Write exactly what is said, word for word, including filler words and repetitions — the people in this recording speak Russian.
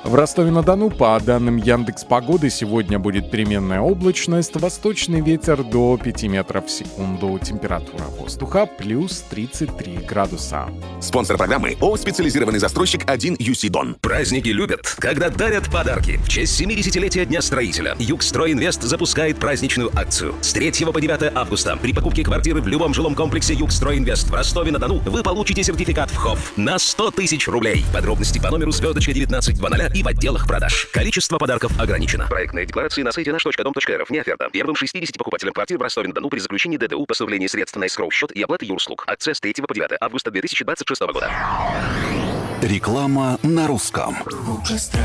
В Ростове-на-Дону, по данным Яндекс.Погоды, сегодня будет переменная облачность, восточный ветер до пяти метров в секунду, температура воздуха плюс тридцать три градуса. Спонсор программы ООО «Специализированный застройщик один ю си Дон». Праздники любят, когда дарят подарки. В честь семидесятилетия Дня строителя Югстройинвест запускает праздничную акцию. С третьего по девятое августа при покупке квартиры в любом жилом комплексе Югстройинвест в Ростове-на-Дону вы получите сертификат в ХОВ на сто тысяч рублей. Подробности по номеру звездочка девятнадцать двадцать и в отделах продаж. Количество подарков ограничено. Проектные декларации на сайте наш точка дом точка эр эф. Не оферта. Первым шестидесяти покупателям квартир в Ростове-на-Дону при заключении ДДУ, поступлении средств на эскроу-счет и оплаты юрслуг. Акция с третьего по девятое августа две тысячи двадцать шестого года. Реклама на русском.